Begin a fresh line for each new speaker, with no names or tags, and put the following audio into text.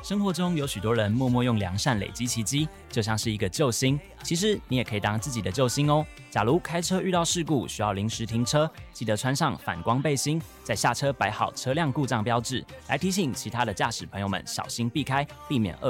生活中有许多人默默用良善累积奇迹，就像是一个救星。其实你也可以当自己的救星哦。假如开车遇到事故需要临时停车，记得穿上反光背心，在下车摆好车辆故障标志，来提醒其他的驾驶朋友们小心避开，避免